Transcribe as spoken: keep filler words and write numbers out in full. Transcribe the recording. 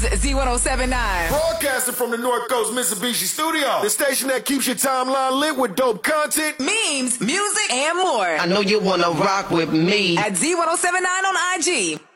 Z ten seventy-nine. Broadcasting from the North Coast Mitsubishi Studio. The station that keeps your timeline lit with dope content, memes, music, and more. I know you wanna rock with me. At Z ten seventy-nine on I G.